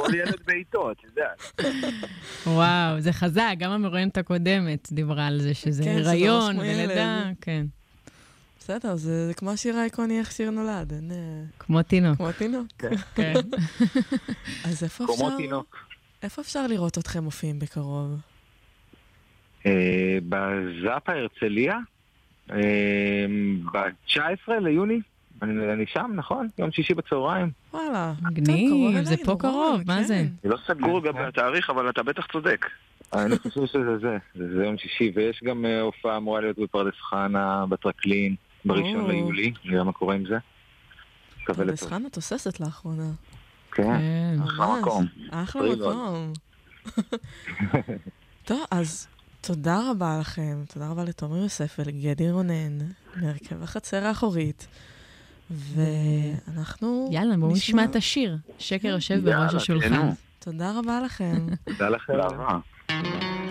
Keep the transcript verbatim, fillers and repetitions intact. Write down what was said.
כל ילד ביתו, את יודעת. וואו, זה חזק, גם המרואיינת הקודמת דיברה על זה, שזה הריון ולידה, כן. בסדר, זה כמו השיר האיקוני איך שיר נולד. כמו תינוק. כמו תינוק. כן. אז איפה אפשר... כמו תינוק. איפה אפשר לראות אתכם מופיעים בקרוב? בזאפה הרצליה, ב-תשעה עשר ליוני. אני שם, נכון? יום שישי בצהריים. וואלה. מגניב, זה פה קרוב, מה זה? אני לא סגור לגבי התאריך, אבל אתה בטח צודק. אני חושב שזה זה, זה יום שישי, ויש גם הופעה אמורה להיות בפרדס חנה, בטרקלין, בראשון ליולי, נראה מה קורה עם זה. פרדס חנה תוססת לאחרונה. כן, אחלה מקום. אחלה מקום. טוב, אז תודה רבה לכם, תודה רבה לתומר יוסף ולגדי רונן, מהרכב החצר האחורית. ואנחנו... יאללה, בואו נשמע את השיר. שקר יושב בראש השולחן. תודה רבה לכם. תודה לכם.